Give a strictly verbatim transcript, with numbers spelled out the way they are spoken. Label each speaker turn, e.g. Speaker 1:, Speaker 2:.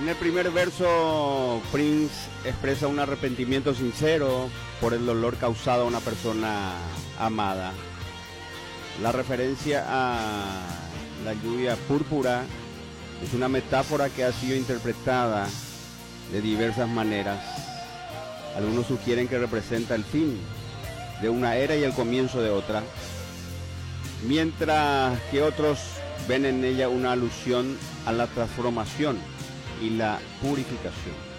Speaker 1: En el primer verso, Prince expresa un arrepentimiento sincero por el dolor causado a una persona amada. La referencia a la lluvia púrpura es una metáfora que ha sido interpretada de diversas maneras. Algunos sugieren que representa el fin de una era y el comienzo de otra, mientras que otros ven en ella una alusión a la transformación y la purificación.